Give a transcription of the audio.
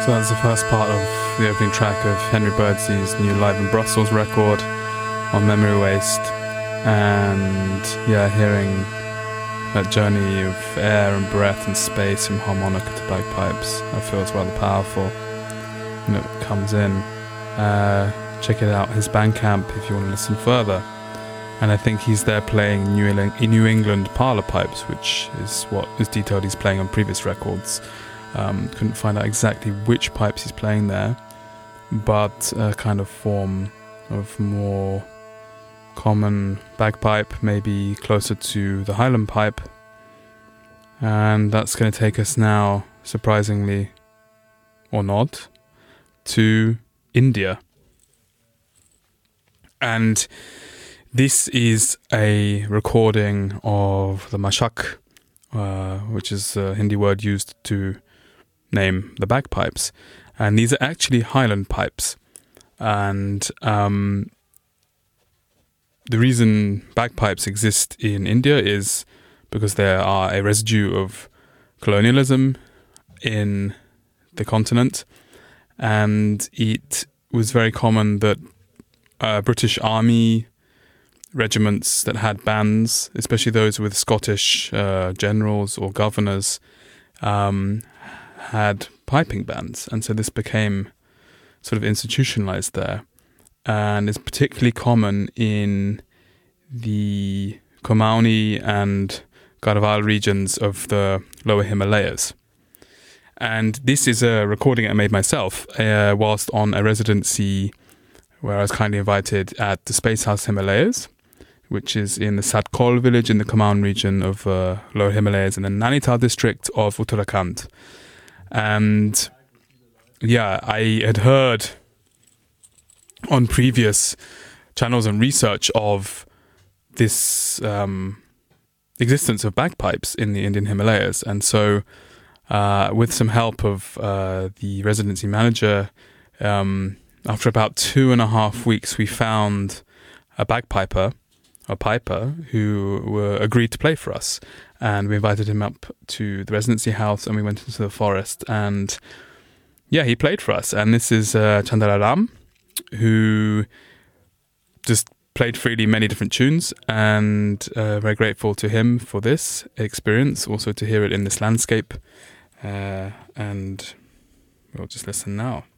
So that's the first part of the opening track of Henry Birdsley's new Live in Brussels record on Memory Waste. And yeah, hearing that journey of air and breath and space from harmonica to bagpipes, I feel it's rather powerful. And it comes in. Check it out, his Bandcamp, if you want to listen further. And I think he's there playing New England parlor pipes, which is what is detailed he's playing on previous records. Couldn't find out exactly which pipes he's playing there, but a kind of form of more common bagpipe, maybe closer to the Highland pipe. And that's going to take us now, surprisingly, or not, to India. And this is a recording of the mashak, which is a Hindi word used to name the bagpipes. And these are actually Highland pipes. And the reason bagpipes exist in India is because there are a residue of colonialism in the continent. And it was very common that British Army regiments that had bands, especially those with Scottish generals or governors, had piping bands. And so this became sort of institutionalized there. And it's particularly common in the Kumaoni and Garhwal regions of the lower Himalayas. And this is a recording I made myself whilst on a residency where I was kindly invited at the Space House Himalayas, which is in the Sadkol village in the Kumaon region of lower Himalayas in the Nainital district of Uttarakhand. And yeah, I had heard on previous channels and research of this existence of bagpipes in the Indian Himalayas. And so with some help of the residency manager, after about 2.5 weeks, we found a piper who agreed to play for us. And we invited him up to the residency house and we went into the forest. And yeah, he played for us. And this is Chandra Ram, who just played freely many different tunes. And very grateful to him for this experience, also to hear it in this landscape. And we'll just listen now.